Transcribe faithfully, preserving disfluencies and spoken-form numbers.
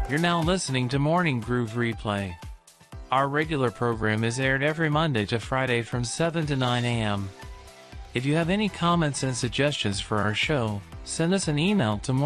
You're now listening to Morning Groove Replay. Our regular program is aired every Monday to Friday from seven to nine a m If you have any comments and suggestions for our show, send us an email to